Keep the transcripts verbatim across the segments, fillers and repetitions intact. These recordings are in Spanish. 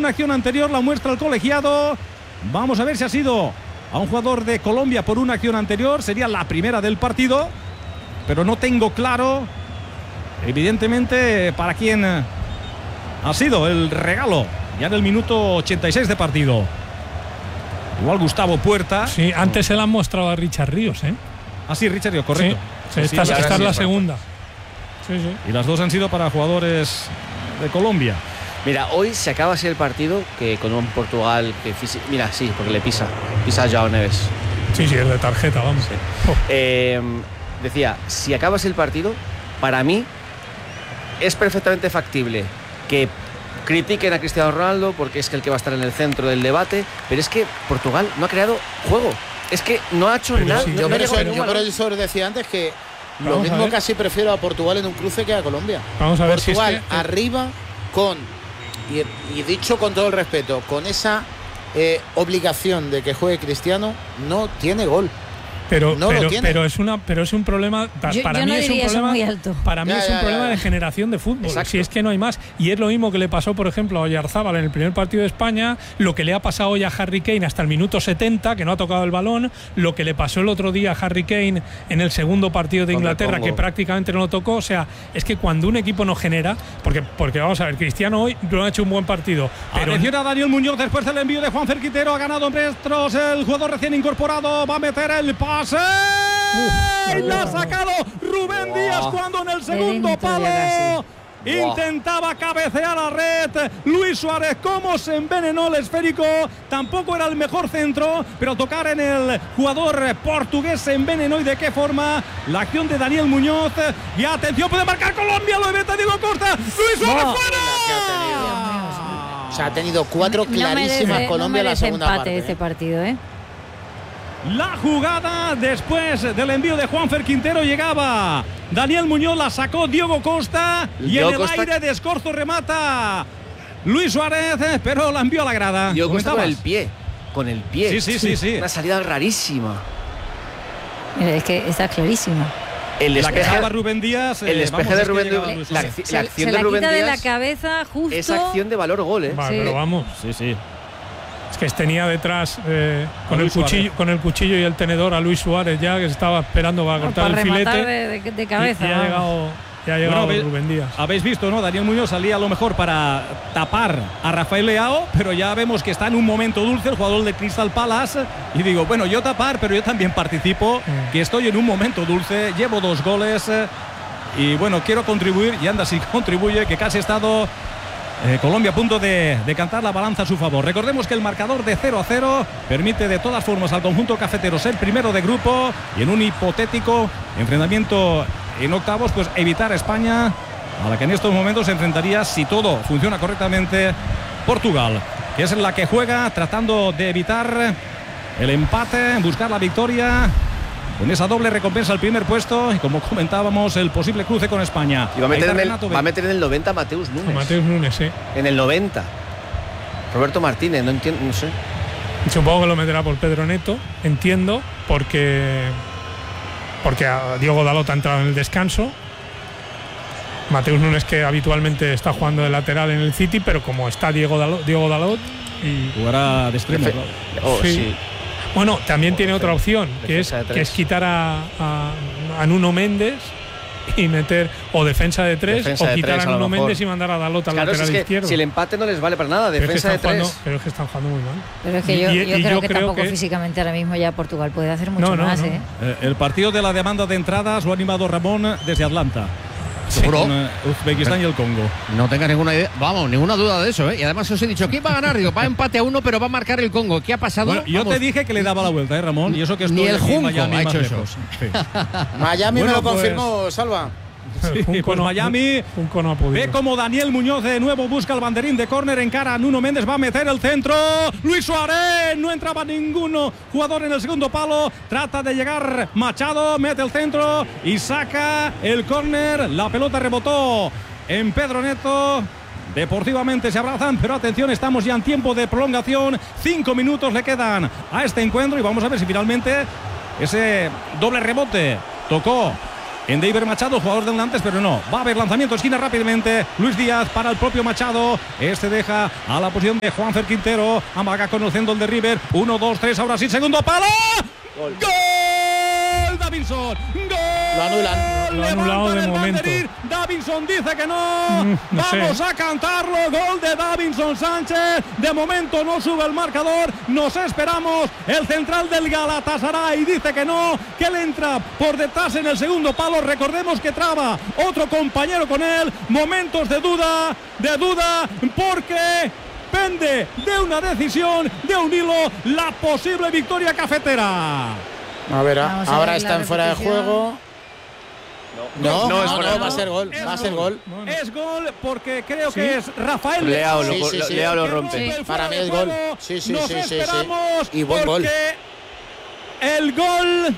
una acción anterior, la muestra el colegiado. Vamos a ver si ha sido a un jugador de Colombia por una acción anterior. Sería la primera del partido, pero no tengo claro, evidentemente, para quién ha sido el regalo. Ya en el minuto ochenta y seis de partido. Igual Gustavo Puerta. Sí, antes se la han mostrado a Richard Ríos, ¿eh? Ah, sí, Richard Ríos, correcto. Sí, sí, esta, sí, esta es sí, la sí, segunda. Sí, sí. Y las dos han sido para jugadores de Colombia. Mira, hoy se acaba así el partido que con un Portugal que fisi- mira, sí, porque le pisa, pisa a Joao Neves. Sí, sí, es de tarjeta, vamos. Sí. Oh. Eh, decía, si acabas el partido, para mí es perfectamente factible que critiquen a Cristiano Ronaldo porque es que el que va a estar en el centro del debate, pero es que Portugal no ha creado juego. Es que no ha hecho Pero nada. sí, no, Yo no por ha eso, llegado a yo ningún por balón. eso os decía antes que lo Vamos a mismo ver. casi prefiero a Portugal en un cruce que a Colombia. Vamos a ver si es Portugal que- arriba con, y, y dicho con todo el respeto, con esa eh, obligación de que juegue Cristiano, no tiene gol. Pero, No lo pero, tiene. pero es una, pero es un problema. pa- Yo- para yo mí no es un diría eso problema. muy alto. Para mí Ya, es ya, un problema ya, ya. de generación de fútbol. Exacto. Si es que no hay más. Y es lo mismo que le pasó, por ejemplo, a Oyarzábal en el primer partido de España, lo que le ha pasado hoy a Harry Kane hasta el minuto setenta, que no ha tocado el balón, lo que le pasó el otro día a Harry Kane en el segundo partido de Contra Inglaterra, Congo. que prácticamente no lo tocó. O sea, es que cuando un equipo no genera, porque, porque vamos a ver, Cristiano hoy no ha hecho un buen partido. Pero Atención a Daniel Muñoz después del envío de Juan Quintero. Ha ganado metros el jugador recién incorporado. Va a meter el pase. Y la ha sacado Rubén Díaz cuando en el segundo Dentro ya palo casi. intentaba cabecear a red. Luis Suárez, cómo se envenenó el esférico. Tampoco era el mejor centro, pero tocar en el jugador portugués se envenenó. ¿Y de qué forma? La acción de Daniel Muñoz. Y atención, puede marcar Colombia. Lo evita Diego Costa. Luis Suárez Oh. fuera. O sea, ha tenido cuatro No clarísimas merece- Colombia no en la merece segunda empate parte. este ¿eh? partido, ¿eh? La jugada después del envío de Juanfer Quintero llegaba Daniel Muñoz, la sacó Diego Costa y Diego en el Costa- aire de Escorzo remata Luis Suárez, pero la envió a la grada. Diego Costa con ¿Comentabas? el pie, con el pie. Sí, sí, sí, sí. Una salida rarísima. Mira, es que está clarísima. El La despeje, quejaba Rubén Díaz. el eh, despeje vamos, de es que Rubén llegaba Díaz, Luis la, Suárez. acci- Se, la se acción la de quita Rubén de la Díaz cabeza justo. es acción de valor gol, ¿eh? Va, Sí. pero vamos. Sí, sí. Es que tenía detrás eh, con, el Luis Suárez. cuchillo, con el cuchillo y el tenedor a Luis Suárez ya, que se estaba esperando para cortar para el rematar filete. de, de- de Y- cabeza. y, ha vamos. llegado, ya ha llegado Bueno, ve- Rubén Díaz. Habéis visto, ¿no? Daniel Muñoz salía a lo mejor para tapar a Rafael Leao, pero ya vemos que está en un momento dulce el jugador de Crystal Palace. Y digo, bueno, yo tapar, pero yo también participo, Mm. que estoy en un momento dulce, llevo dos goles. eh, Y bueno, quiero contribuir, y anda si contribuye, que casi ha estado eh, Colombia a punto de, de cantar la balanza a su favor. Recordemos que el marcador de cero a cero permite de todas formas al conjunto cafetero ser primero de grupo y en un hipotético enfrentamiento en octavos, pues evitar a España, a la que en estos momentos se enfrentaría, si todo funciona correctamente, Portugal, que es la que juega tratando de evitar el empate, buscar la victoria. Con esa doble recompensa al primer puesto y, como comentábamos, el posible cruce con España. Y va a Ahí meter, está en el, Renato va a Be- meter en el noventa a Mateus Nunes. Mateus Nunes, sí. En el noventa. Roberto Martínez, no entiendo, no sé. Supongo que lo meterá por Pedro Neto, entiendo, porque porque a Diego Dalot ha entrado en el descanso. Mateus Nunes, que habitualmente está jugando de lateral en el City, pero como está Diego Dalot, Diego Dalot y Jugará de extremo. Defe- claro. oh, Sí. sí. bueno, también O tiene defen- otra opción, que es, defensa de tres. que es quitar a, a, a Nuno Méndez y meter o defensa de tres Defensa o de quitar tres, a a lo Nuno mejor. Méndez y mandar a Dalot al Claro, lateral si, es que izquierdo. si el empate no les vale para nada, pero, es que defensa de están tres. jugando, pero es que están jugando muy mal. Pero es que yo, Y- yo y creo yo que creo tampoco que- físicamente ahora mismo ya Portugal puede hacer mucho No, no, más, no. ¿eh? Eh, el partido de la demanda de entradas lo ha animado Ramón desde Atlanta. ¿Seguro? Con eh, Uzbekistán y el Congo. No tengas ninguna idea, vamos, ninguna duda de eso, ¿eh? Y además os he dicho, ¿quién va a ganar? Digo, va a empate a uno, pero va a marcar el Congo. ¿Qué ha pasado? Bueno, yo Vamos, te dije que le daba la vuelta, ¿eh, Ramón? Y eso que estoy Ni el aquí en Junco Miami ha más hecho eso. lejos. Sí. Miami Bueno, me lo pues- confirmó, Salva. Sí, Junco pues no- Miami Junco no ha podido. ve como Daniel Muñoz de nuevo busca el banderín de córner, encara a Nuno Méndez, va a meter el centro. Luis Suárez, no entraba ninguno jugador en el segundo palo, trata de llegar Machado, mete el centro y saca el córner. La pelota rebotó en Pedro Neto. Deportivamente se abrazan, pero atención, estamos ya en tiempo de prolongación. Cinco minutos le quedan a este encuentro y vamos a ver si finalmente ese doble rebote tocó en Deiber Machado, jugador de un antes, pero no. Va a haber lanzamiento esquina rápidamente. Luis Díaz para el propio Machado. Este deja a la posición de Juanfer Quintero. Amaga conociendo el de River. Uno, dos, tres, ahora sí, segundo palo. ¡Gol! ¡Gol! Davinson. ¡Gol! Lo anulan. Lo ha anulado de momento. Davinson dice que no. Mm, no Vamos sé. a cantarlo. Gol de Davinson Sánchez. De momento no sube el marcador. Nos esperamos. El central del Galatasaray dice que no, que él entra por detrás en el segundo palo. Recordemos que traba otro compañero con él. Momentos de duda, de duda, porque pende de una decisión, de un hilo, la posible victoria cafetera. A ver, Vamos a ahora ver la está en fuera de repetición. juego. No, no, no, es no, fuera. va a ser gol, Es va a ser gol. Bueno. Es gol porque creo Sí. que es Rafael Leao lo, Sí, sí, lo- sí. Leao lo que rompe. rompe el Sí. Para fuera mí de es gol. juego. Sí, sí, Nos sí, sí, sí. esperamos Y buen gol. porque el gol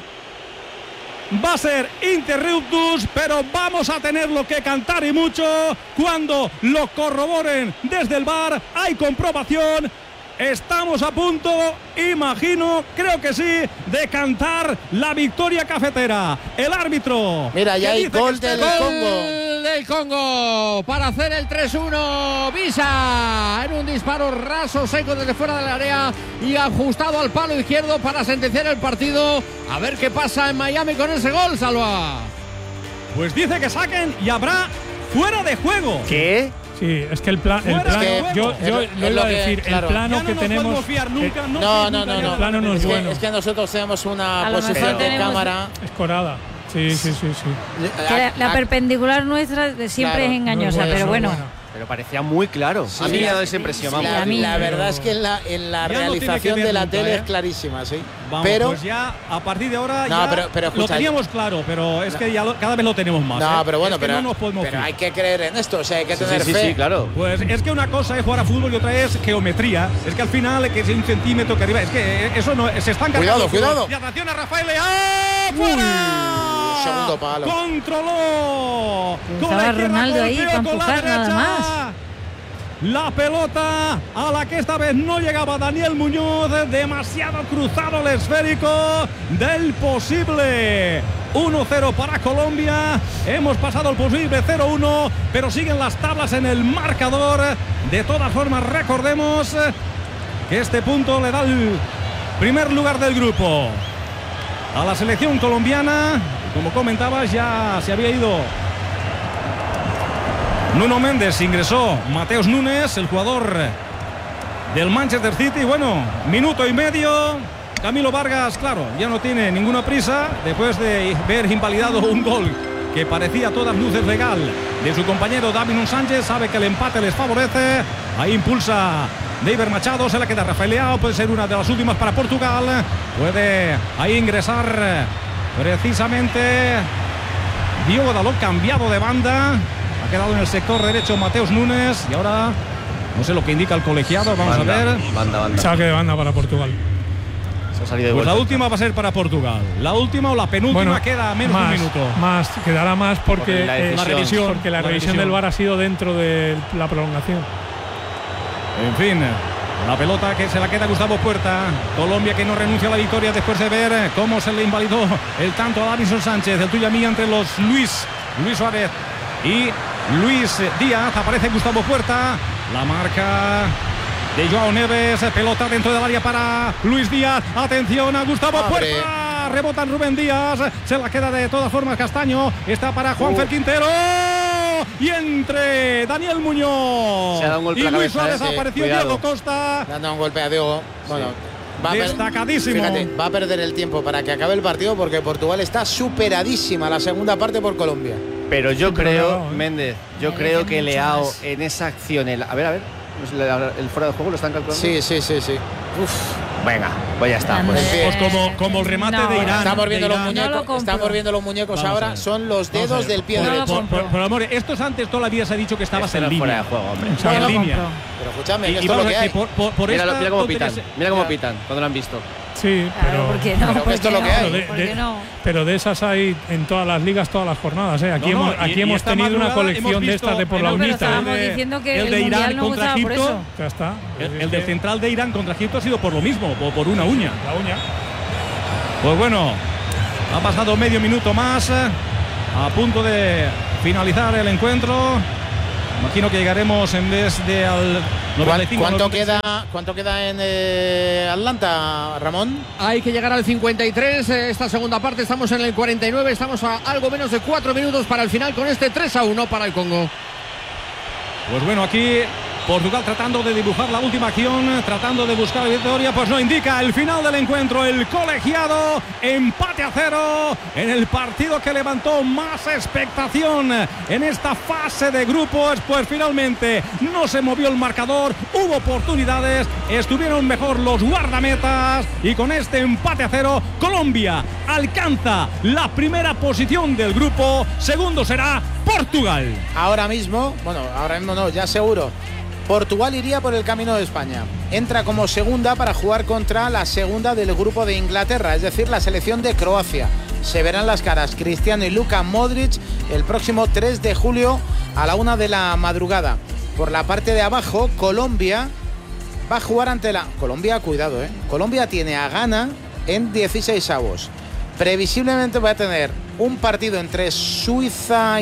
va a ser interruptus, pero vamos a tenerlo que cantar y mucho cuando lo corroboren desde el V A R. Hay comprobación. Estamos a punto, imagino, creo que sí, de cantar la victoria cafetera. El árbitro. Mira, ya que hay dice que gol este del gol- Congo. Gol del Congo para hacer el tres uno. Visa en un disparo raso, seco desde fuera del área y ajustado al palo izquierdo para sentenciar el partido. A ver qué pasa en Miami con ese gol, Salva. Pues dice que saquen y habrá fuera de juego. ¿Qué? Sí, es que el, plan, el Fuera plano, de yo, juego. yo Es- lo es iba lo a que- decir, claro. el plano Ya no que nos tenemos. podemos fiar nunca, eh, no, No, sí, no, nunca no, ya. no. El plano no es es, que, bueno. es que nosotros tenemos una A lo posición mejor de tenemos- cámara. Escorada. Sí, sí, sí, sí. Que la, la Ah, perpendicular nuestra siempre Claro, es engañosa, no es buena, pero no es bueno. buena. Pero parecía muy claro. Sí, a mí me ha dado la- esa impresión. sí, Vamos. a mí. La verdad es que en la, en la Ya no tiene que realización ver de la nunca, tele ¿eh? es clarísima, sí. Vamos, pero pues ya a partir de ahora No, ya pero- pero lo escucha, teníamos claro, pero es que ya lo- cada vez lo tenemos más. no, ¿eh? pero bueno, Es que pero, no nos podemos pero fiar. hay que creer en esto, o sea, hay que Sí, tener sí, fe. sí, claro. Pues es que una cosa es jugar a fútbol y otra es geometría. Es que al final que es un centímetro que arriba. Es que eso no se están Cuidado, cuidado. Y atención a Rafael Leao. ¡Fuera! segundo palo. Controló. Con Estaba la izquierda Ronaldo ahí golpeó para con la empujar nada derecha. más. La pelota a la que esta vez no llegaba Daniel Muñoz, demasiado cruzado el esférico del posible uno cero para Colombia. Hemos pasado el posible cero uno, pero siguen las tablas en el marcador. De todas formas, recordemos que este punto le da el primer lugar del grupo a la selección colombiana. Como comentabas, ya se había ido Nuno Méndez, ingresó Mateus Nunes, el jugador del Manchester City. Bueno, minuto y medio. Camilo Vargas, claro, ya no tiene ninguna prisa después de ver invalidado un gol que parecía a todas luces legal de su compañero Davinson Sánchez. Sabe que el empate les favorece. Ahí impulsa Deiber Machado, se la queda Rafael Leao. Puede ser una de las últimas para Portugal. Puede ahí ingresar precisamente Diogo Dalot, cambiado de banda. Ha quedado en el sector derecho Mateus Nunes. Y ahora no sé lo que indica el colegiado. Vamos Banda, a ver. Banda, banda. Saque de banda para Portugal. Se ha salido de Pues la vuelta. última va a ser para Portugal. La última o la penúltima queda a menos más, de un minuto. Más, quedará más porque, Porque la eh, decisión- La revisión. porque la, La revisión revisión. del V A R ha sido dentro de la prolongación. En fin, la pelota que se la queda Gustavo Puerta. Colombia que no renuncia a la victoria después de ver cómo se le invalidó el tanto a Davinson Sánchez. El tuyo a mí entre los Luis, Luis Suárez y Luis Díaz. Aparece Gustavo Puerta. La marca de Joao Neves. Pelota dentro del área para Luis Díaz. Atención a Gustavo Hombre. Puerta. Rebotan Rubén Díaz. Se la queda de todas formas Castaño. Está para Juanfer Uh. Quintero. Y entre Daniel Muñoz Se ha dado un golpe y a la Luis cabeza, Suárez eh, sí, apareció cuidado. Diego Costa. Le han dado un golpe a Diego. Bueno, va a per- Destacadísimo. Fíjate, va a perder el tiempo para que acabe el partido porque Portugal está superadísima la segunda parte por Colombia. Pero yo Sí, creo, pero no, ¿eh? Méndez, yo Merece creo que mucho Leao más. en esa acción. El, a ver, a ver. ¿El, el fuera de juego lo están calculando? Sí, sí, sí, sí. Venga, pues ya está. Pues. Ande. Pues como, como el remate No. de Irán. Estamos de viendo los Irán. No lo muñecos, compro. estamos viendo los muñecos Vamos a ahora, ver. son los Vamos a dedos ver. del pie No lo derecho. Por, por, por amor, estos antes toda la vida se ha dicho que estabas Este en no es fuera línea. de juego, hombre. No en lo línea. compro. Pero escúchame, Y, que y esto es vamos lo que a ver hay. que por, por, por Mira, esta mira cómo tontería pitan. se- Mira cómo Ya. pitan cuando lo han visto. Sí, Claro, pero, ¿por qué no? pero ¿Por esto qué es lo que no? hay. de, ¿Por de- qué no? pero de esas hay en todas las ligas, todas las jornadas. ¿eh? Aquí No, no, hemos, y- aquí y hemos esta tenido una madrugada colección hemos de visto estas de por la en No, pero unita. estábamos El de- diciendo que el el, de Irán Mundial nos contra gustaba por Egipto. eso. Ya está. El, Es el que del central de Irán contra Egipto ha sido por lo mismo, por, por una uña. La uña. Pues bueno, ha pasado medio minuto más. a punto de finalizar el encuentro. Imagino que llegaremos en vez de al noventa y cinco. ¿Cuánto, noventa y seis. queda, ¿Cuánto queda en eh, Atlanta, Ramón? Hay que llegar al cincuenta y tres, eh, esta segunda parte, estamos en el cuarenta y nueve, estamos a algo menos de cuatro minutos para el final con este tres a uno para el Congo. Pues bueno, aquí Portugal tratando de dibujar la última acción, tratando de buscar la victoria, pues no indica el final del encuentro. El colegiado, empate a cero en el partido que levantó más expectación en esta fase de grupos. Pues finalmente no se movió el marcador, hubo oportunidades, estuvieron mejor los guardametas y con este empate a cero, Colombia alcanza la primera posición del grupo. Segundo será Portugal. Ahora mismo, bueno, ahora mismo no, ya seguro. Portugal iría por el camino de España. Entra como segunda para jugar contra la segunda del grupo de Inglaterra, es decir, la selección de Croacia. Se verán las caras Cristiano y Luka Modric el próximo tres de julio a la una de la madrugada. Por la parte de abajo, Colombia va a jugar ante la... Colombia, cuidado, ¿eh? Colombia tiene a Ghana en dieciséis avos. Previsiblemente va a tener un partido entre Suiza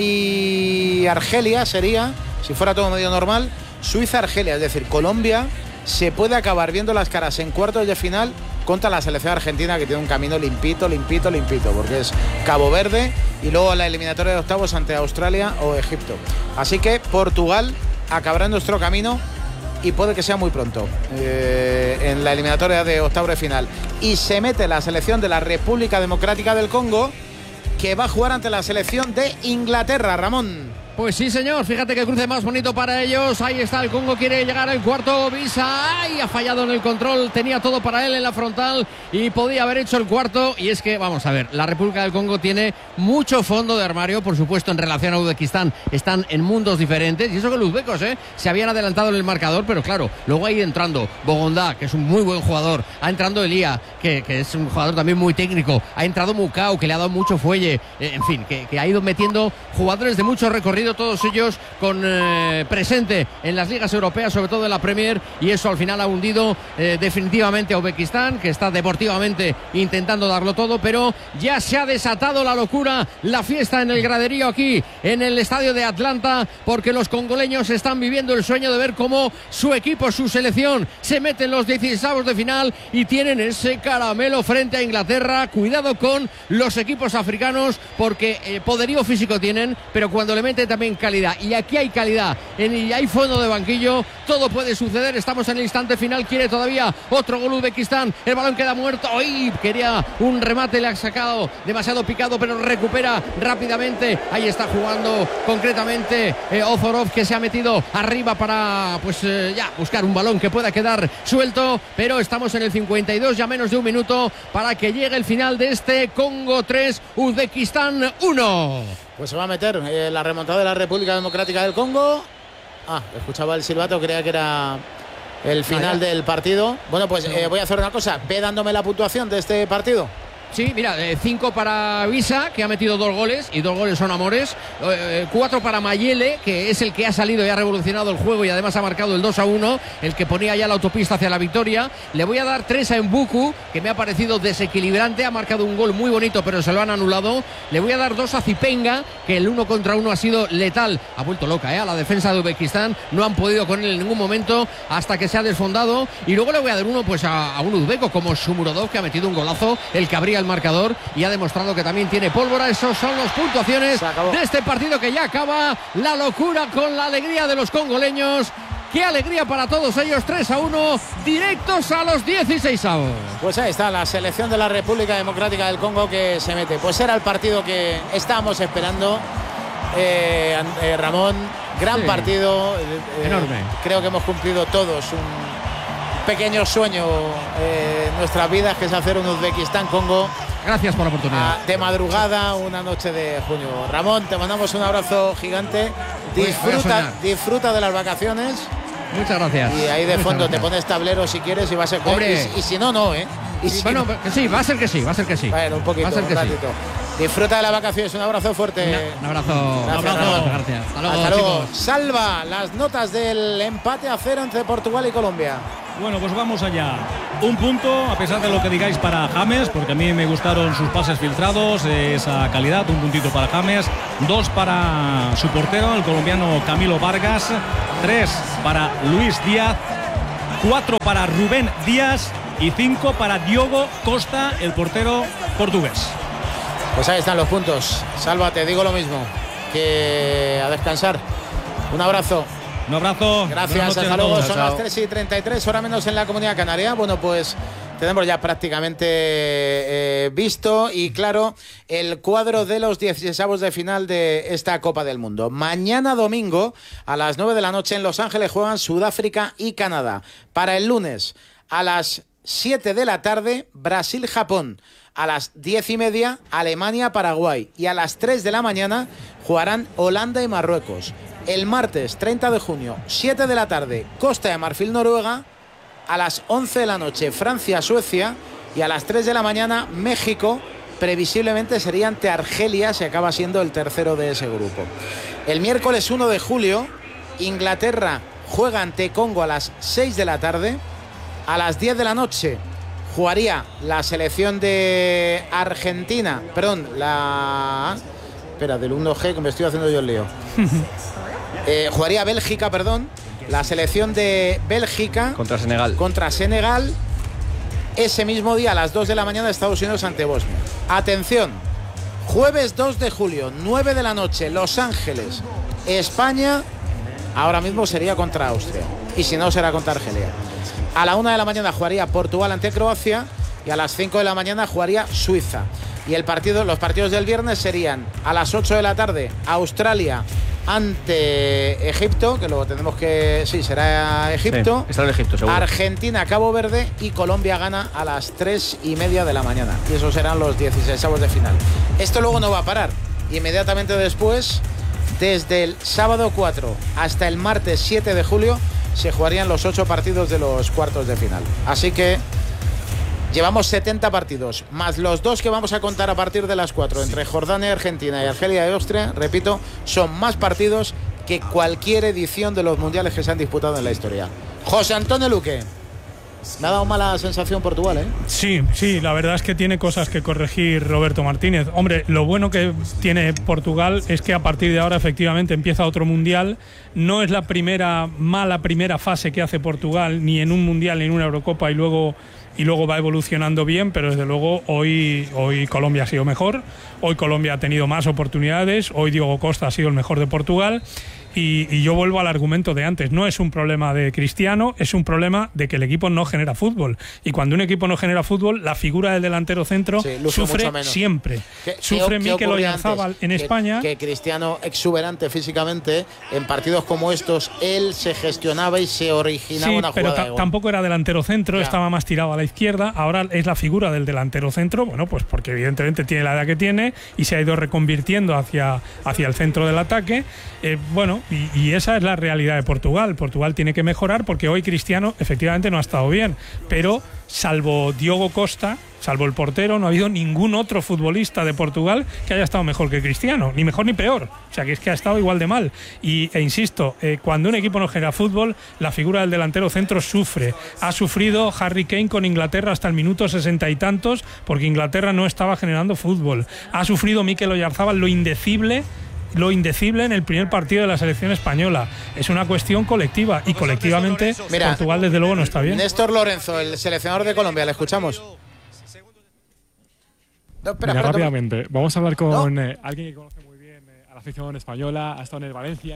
y Argelia, sería, si fuera todo medio normal, Suiza-Argelia, es decir, Colombia se puede acabar viendo las caras en cuartos de final contra la selección argentina, que tiene un camino limpito, limpito, limpito, porque es Cabo Verde y luego la eliminatoria de octavos ante Australia o Egipto. Así que Portugal acabará en nuestro camino y puede que sea muy pronto eh, en la eliminatoria de octavos de final. Y se mete la selección de la República Democrática del Congo, que va a jugar ante la selección de Inglaterra, Ramón. Pues sí, señor, fíjate que cruce más bonito para ellos. Ahí está, el Congo quiere llegar al cuarto. Visa, ¡ay! Ha fallado en el control, tenía todo para él en la frontal y podía haber hecho el cuarto. Y es que, vamos a ver, la República del Congo tiene mucho fondo de armario, por supuesto, en relación a Uzbekistán. Están en mundos diferentes y eso que los uzbecos ¿eh? se habían adelantado en el marcador, pero claro, luego ha ido entrando Bogondá, que es un muy buen jugador, ha entrado Elía, que, que es un jugador también muy técnico, ha entrado Mukau, que le ha dado mucho fuelle, eh, en fin, que, que ha ido metiendo jugadores de mucho recorrido, todos ellos con eh, presente en las ligas europeas, sobre todo en la Premier, y eso al final ha hundido eh, definitivamente a Uzbekistán, que está deportivamente intentando darlo todo, pero ya se ha desatado la locura, la fiesta en el graderío aquí en el estadio de Atlanta, porque los congoleños están viviendo el sueño de ver cómo su equipo, su selección, se mete en los dieciseisavos de final y tienen ese caramelo frente a Inglaterra. Cuidado con los equipos africanos, porque eh, poderío físico tienen, pero cuando le meten también calidad, y aquí hay calidad en, y hay fondo de banquillo, todo puede suceder. Estamos en el instante final, quiere todavía otro gol Uzbekistán, el balón queda muerto, ¡ay! Quería un remate, le ha sacado demasiado picado, pero recupera rápidamente. Ahí está jugando concretamente eh, Ozorov, que se ha metido arriba para pues eh, ya buscar un balón que pueda quedar suelto, pero estamos en el cincuenta y dos, ya menos de un minuto para que llegue el final de este Congo tres, Uzbekistán uno. Pues se va a meter eh, la remontada de la República Democrática del Congo. Ah, escuchaba el silbato, creía que era el final ah, del partido. Bueno, pues eh, voy a hacer una cosa. Ve dándome la puntuación de este partido. Sí, mira, eh, cinco para Visa, que ha metido dos goles, y dos goles son amores. Eh, cuatro para Mayele, que es el que ha salido y ha revolucionado el juego y además ha marcado el dos a uno, el que ponía ya la autopista hacia la victoria. Le voy a dar tres a Mbuku, que me ha parecido desequilibrante, ha marcado un gol muy bonito, pero se lo han anulado. Le voy a dar dos a Zipenga, que el uno contra uno ha sido letal. Ha vuelto loca, ¿eh? A la defensa de Uzbekistán, no han podido con él en ningún momento hasta que se ha desfondado. Y luego le voy a dar uno pues a, a un uzbeco como Shumurodov, que ha metido un golazo, el que abría el marcador y ha demostrado que también tiene pólvora. Esos son las puntuaciones de este partido que ya acaba. La locura con la alegría de los congoleños. Qué alegría para todos ellos, tres a uno, directos a los dieciseisavos. Pues ahí está la selección de la República Democrática del Congo que se mete. Pues era el partido que estábamos esperando, eh, eh, Ramón. Gran sí. partido. Eh, Enorme. Creo que hemos cumplido todos un pequeño sueño eh, en nuestras vidas, que es hacer un Uzbekistán-Congo. Gracias por la oportunidad. De madrugada, una noche de junio. Ramón, te mandamos un abrazo gigante. Disfruta, disfruta de las vacaciones. Muchas gracias. Y ahí de Muchas fondo gracias. te pones tablero si quieres y va a ser. Hombre. Y, y si no, no, ¿eh? Y si bueno, no, que sí, va a ser que sí, va a ser que sí. Bueno, un poquito, va a ser un que ratito. Sí. Disfruta de las vacaciones. Un abrazo fuerte. Una, un abrazo. Gracias, un abrazo. Ramón. Gracias. Hasta luego, Hasta luego. chicos. Salva las notas del empate a cero entre Portugal y Colombia. Bueno, pues vamos allá. Un punto, a pesar de lo que digáis, para James, porque a mí me gustaron sus pases filtrados, esa calidad, un puntito para James. Dos para su portero, el colombiano Camilo Vargas. Tres para Luis Díaz. Cuatro para Rubén Díaz. Y cinco para Diogo Costa, el portero portugués. Pues ahí están los puntos. Salva, te digo lo mismo, que a descansar. Un abrazo. Un abrazo. Gracias, hasta luego. Son las tres y treinta y tres, hora menos en la Comunidad Canaria. Bueno, pues tenemos ya prácticamente eh, visto y claro el cuadro de los dieciseisavos de final de esta Copa del Mundo. Mañana domingo a las nueve de la noche en Los Ángeles juegan Sudáfrica y Canadá. Para el lunes a las siete de la tarde Brasil-Japón. A las diez y media Alemania-Paraguay. Y a las tres de la mañana jugarán Holanda y Marruecos. El martes treinta de junio, siete de la tarde, Costa de Marfil-Noruega. A las once de la noche, Francia-Suecia. Y a las tres de la mañana, México. Previsiblemente sería ante Argelia, se acaba siendo el tercero de ese grupo. El miércoles uno de julio, Inglaterra juega ante Congo a las seis de la tarde. A las diez de la noche jugaría la selección de Argentina. Perdón, la... Espera, del uno G, que me estoy haciendo yo el lío. Eh, jugaría Bélgica, perdón, la selección de Bélgica contra Senegal. Contra Senegal. Ese mismo día a las dos de la mañana Estados Unidos ante Bosnia. Atención, jueves dos de julio, nueve de la noche, Los Ángeles, España. Ahora mismo sería contra Austria y si no será contra Argelia. A la una de la mañana jugaría Portugal ante Croacia y a las cinco de la mañana jugaría Suiza. Y el partido, los partidos del viernes serían a las ocho de la tarde Australia ante Egipto, que luego tenemos que... Sí, será Egipto. Sí, estará en Egipto, seguro. Argentina, Cabo Verde y Colombia gana a las tres y media de la mañana. Y esos serán los dieciseisavos de final. Esto luego no va a parar. Inmediatamente después, desde el sábado cuatro hasta el martes siete de julio, se jugarían los ocho partidos de los cuartos de final. Así que llevamos setenta partidos, más los dos que vamos a contar a partir de las cuatro, entre Jordania y Argentina y Argelia y Austria. Repito, son más partidos que cualquier edición de los mundiales que se han disputado en la historia. José Antonio Luque. Me ha dado mala sensación Portugal, ¿eh? Sí, sí, la verdad es que tiene cosas que corregir Roberto Martínez. Hombre, lo bueno que tiene Portugal es que a partir de ahora efectivamente empieza otro mundial. No es la primera mala primera fase que hace Portugal, ni en un mundial ni en una Eurocopa, y luego y luego va evolucionando bien, pero desde luego hoy, hoy Colombia ha sido mejor, hoy Colombia ha tenido más oportunidades, hoy Diogo Costa ha sido el mejor de Portugal. Y, y yo vuelvo al argumento de antes, no es un problema de Cristiano, es un problema de que el equipo no genera fútbol. Y cuando un equipo no genera fútbol, la figura del delantero centro sí, sufre siempre. ¿Qué, sufre qué, Mikel Oyarzabal en que, España. Que Cristiano, exuberante físicamente, en partidos como estos, él se gestionaba y se originaba sí, una jugada. Pero tampoco era delantero centro, ya. Estaba más tirado a la izquierda. Ahora es la figura del delantero centro, bueno, pues porque evidentemente tiene la edad que tiene y se ha ido reconvirtiendo hacia, hacia el centro del ataque. Eh, bueno, y, y esa es la realidad de Portugal. Portugal tiene que mejorar porque hoy Cristiano efectivamente no ha estado bien, pero salvo Diogo Costa, salvo el portero, no ha habido ningún otro futbolista de Portugal que haya estado mejor que Cristiano, ni mejor ni peor. O sea, que es que ha estado igual de mal. Y, e insisto, eh, cuando un equipo no genera fútbol, la figura del delantero centro sufre. Ha sufrido Harry Kane con Inglaterra hasta el minuto sesenta y tantos porque Inglaterra no estaba generando fútbol. Ha sufrido Mikel Oyarzabal lo indecible lo indecible en el primer partido de la selección española. Es una cuestión colectiva y colectivamente Mira, Portugal desde luego no está bien. Néstor Lorenzo, el seleccionador de Colombia, le escuchamos. No, espera, Mira, rápidamente, vamos a hablar con ¿No? eh, alguien que conoce muy bien eh, a la afición española, ha estado en el Valencia.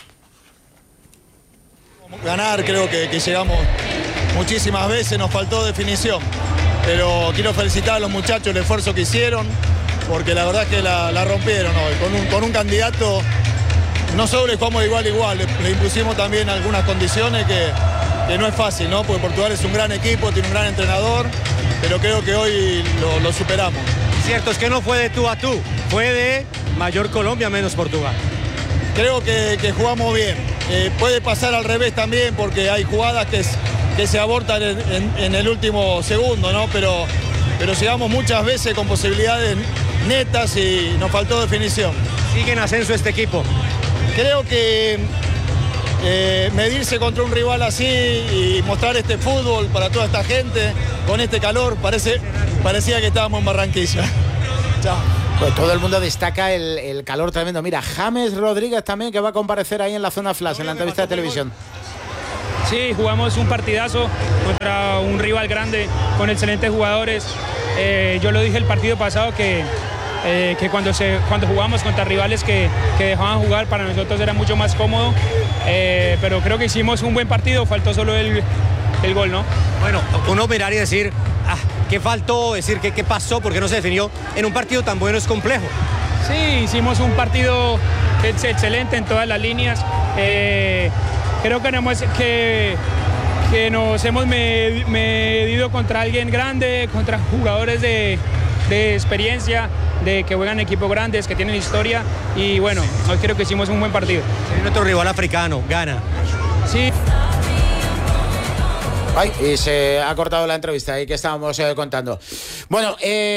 Ganar, creo que, que llegamos muchísimas veces, nos faltó definición, pero quiero felicitar a los muchachos el esfuerzo que hicieron, porque la verdad es que la, la rompieron hoy, con un, con un candidato, no solo le jugamos de igual a igual, le, le impusimos también algunas condiciones que, que no es fácil, ¿no? Porque Portugal es un gran equipo, tiene un gran entrenador, pero creo que hoy lo, lo superamos. Cierto es que no fue de tú a tú, fue de mayor Colombia menos Portugal. Creo que, que jugamos bien, eh, puede pasar al revés también porque hay jugadas que, que se abortan en, en, en el último segundo, ¿no? Pero, pero llegamos muchas veces con posibilidades netas y nos faltó definición. ¿Sigue en ascenso este equipo? Creo que eh, medirse contra un rival así y mostrar este fútbol para toda esta gente, con este calor, parece, parecía que estábamos en Barranquilla. Chao. Pues todo el mundo destaca el, el calor tremendo. Mira, James Rodríguez también, que va a comparecer ahí en la zona flash, en la entrevista de televisión. Sí, jugamos un partidazo contra un rival grande, con excelentes jugadores. Eh, yo lo dije el partido pasado que, eh, que cuando, se, cuando jugamos contra rivales que, que dejaban jugar, para nosotros era mucho más cómodo. Eh, pero creo que hicimos un buen partido, faltó solo el, el gol, ¿no? Bueno, uno mirar y decir, ah, ¿qué faltó? Decir, ¿qué, qué pasó? ¿Por qué no se definió? En un partido tan bueno es complejo. Sí, hicimos un partido ex excelente en todas las líneas. Eh, creo que, no hemos, que, que nos hemos med, medido contra alguien grande, contra jugadores de, de experiencia, de que juegan equipos grandes, que tienen historia. Y bueno, hoy creo que hicimos un buen partido. Es nuestro rival africano, Ghana. Sí. Ay, y se ha cortado la entrevista ahí que estábamos eh, contando. Bueno,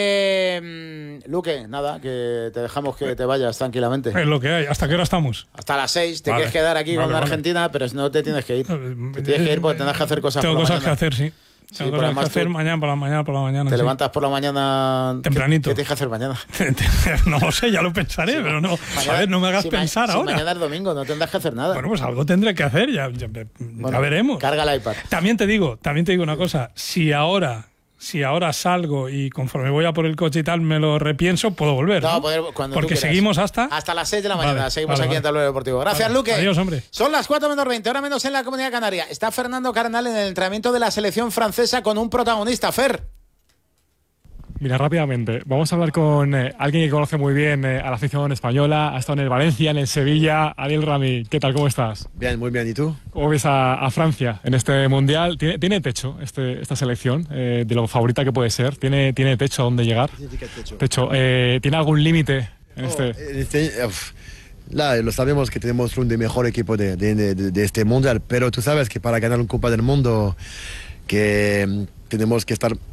eh, Luque, nada, que te dejamos que te vayas tranquilamente. Es lo que hay. ¿Hasta qué hora estamos? Hasta las seis. Te Vale. quieres quedar aquí Vale, con la vale. Argentina, pero no te tienes que ir. Te tienes que ir porque tendrás que hacer cosas Tengo por la cosas mañana. que hacer, sí. Sí, Tengo pero cosas que además hacer tú mañana por la mañana, por la mañana. Te sí. levantas por la mañana Tempranito. ¿Qué, qué tienes que hacer mañana? No lo sé, ya lo pensaré, pero no. Mañana- a ver, no me hagas si ma- pensar si ahora. mañana es domingo, no tendrás que hacer nada. Bueno, pues algo tendré que hacer, ya, ya, ya Bueno, veremos. Carga el iPad. También te digo, también te digo una cosa, si ahora, si ahora salgo y conforme voy a por el coche y tal me lo repienso, puedo volver. No, ¿no? poder- cuando tú Porque quieras. seguimos hasta Hasta las seis de la mañana. Vale, Seguimos vale, aquí vale. en Tablero Deportivo. Gracias, Vale. Luque. Adiós, hombre. Son las cuatro menos veinte, hora menos en la Comunidad Canaria. Está Fernando Carnal en el entrenamiento de la selección francesa con un protagonista, Fer. Mira, rápidamente, vamos a hablar con eh, alguien que conoce muy bien eh, a la afición española, ha estado en el Valencia, en el Sevilla. Ariel Rami, ¿qué tal? ¿Cómo estás? Bien, muy bien. ¿Y tú? ¿Cómo ves a, a Francia en este Mundial? ¿Tiene, tiene techo este, esta selección eh, de lo favorita que puede ser? ¿Tiene, tiene techo a dónde llegar? ¿Qué significa techo? Techo, eh, ¿tiene algún límite en Oh, este? en este- uf, la, lo sabemos que tenemos un de mejor equipo de, de- de- de este mundial, pero tú sabes que para ganar un Copa del Mundo que mm, tenemos que estar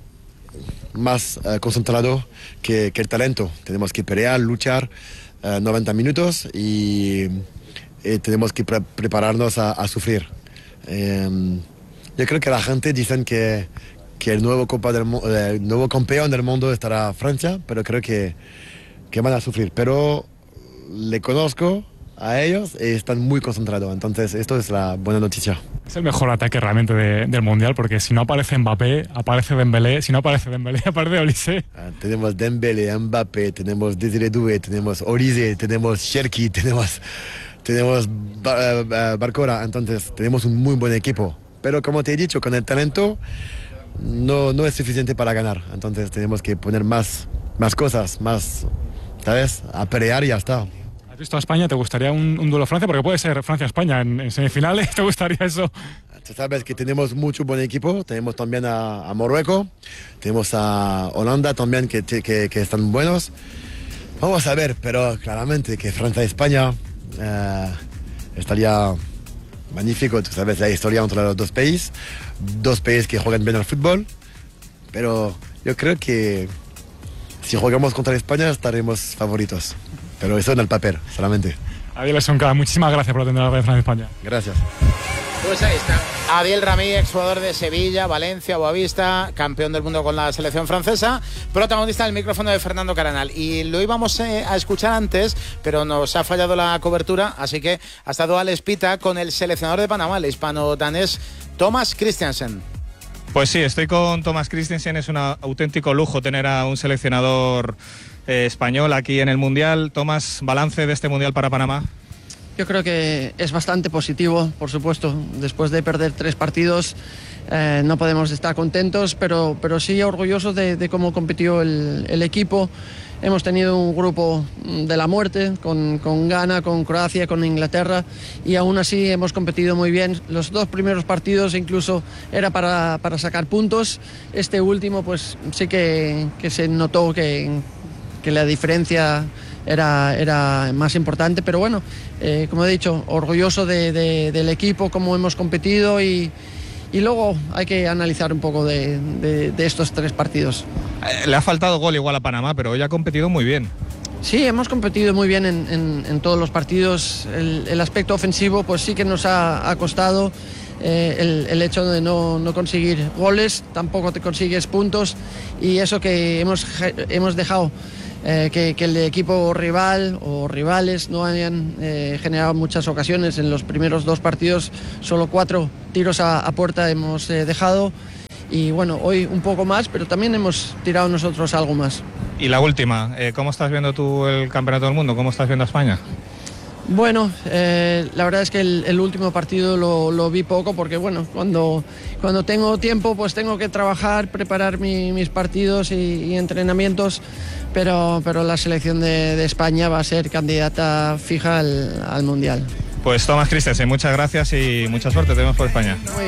más eh, concentrado que, que el talento. Tenemos que pelear, luchar eh, noventa minutos y, y tenemos que pre- prepararnos a, a sufrir. Eh, yo creo que la gente dice que, que el nuevo, Copa del, Mu- eh, el nuevo campeón del mundo estará Francia, pero creo que, que van a sufrir. Pero le conozco a ellos y están muy concentrados. Entonces, esto es la buena noticia. Es el mejor ataque realmente de- del Mundial, porque si no aparece Mbappé, aparece Dembélé, si no aparece Dembélé, aparece Olise. Ah, tenemos Dembélé, Mbappé, tenemos Désiré Doué, tenemos Olise, tenemos Cherki, tenemos, tenemos Ba- Ba- Barcola. Entonces, tenemos un muy buen equipo. Pero como te he dicho, con el talento no, no es suficiente para ganar. Entonces, tenemos que poner más, más cosas, más, ¿sabes? A pelear y ya está. ¿Has visto a España? ¿Te gustaría un, un duelo Francia? Porque puede ser Francia-España en, en semifinales. ¿Te gustaría eso? Tú sabes que tenemos mucho buen equipo, tenemos también a, a Marruecos, tenemos a Holanda también que, que, que están buenos. Vamos a ver, pero claramente que Francia y España eh, estaría magnífico. Tú sabes la historia entre los dos países, dos países que juegan bien al fútbol, pero yo creo que si jugamos contra España estaremos favoritos. Pero eso en el papel, solamente. Adiel Sonca, muchísimas gracias por atender a la red Francia-España. Gracias. Pues ahí está. Adiel Rami, exjugador de Sevilla, Valencia, Boavista, campeón del mundo con la selección francesa, protagonista del micrófono de Fernando Carnal. Y lo íbamos eh, a escuchar antes, pero nos ha fallado la cobertura, así que ha estado Alex Pita con el seleccionador de Panamá, el hispano-danés Thomas Christiansen. Pues sí, estoy con Thomas Christiansen, es un auténtico lujo tener a un seleccionador eh, español aquí en el Mundial. Thomas, balance de este Mundial para Panamá. Yo creo que es bastante positivo, por supuesto. Después de perder tres partidos eh, no podemos estar contentos, pero, pero sí orgullosos de, de cómo compitió el, el equipo. Hemos tenido un grupo de la muerte con, con Ghana, con Croacia, con Inglaterra y aún así hemos competido muy bien. Los dos primeros partidos incluso era para, para sacar puntos. Este último pues sí que, que se notó que, que la diferencia era, era más importante, pero bueno, eh, como he dicho, orgulloso de, de, del equipo, cómo hemos competido y, y luego hay que analizar un poco de, de, de estos tres partidos. Eh, le ha faltado gol igual a Panamá, pero hoy ha competido muy bien. Sí, hemos competido muy bien en, en, en todos los partidos. El, el aspecto ofensivo pues sí que nos ha, ha costado. Eh, el, el hecho de no, no conseguir goles, tampoco te consigues puntos, y eso que hemos, hemos dejado eh, que, que el equipo rival o rivales no hayan eh, generado muchas ocasiones. En los primeros dos partidos solo cuatro tiros a, a puerta hemos eh, dejado, y bueno, hoy un poco más, pero también hemos tirado nosotros algo más. Y la última, eh, ¿cómo estás viendo tú el Campeonato del Mundo? ¿Cómo estás viendo a España? Bueno, eh, la verdad es que el, el último partido lo, lo vi poco porque, bueno, cuando, cuando tengo tiempo pues tengo que trabajar, preparar mi, mis partidos y, y entrenamientos, pero, pero la selección de, de España va a ser candidata fija al, al Mundial. Pues Thomas Christensen, muchas gracias y mucha suerte, te vemos por España. Muy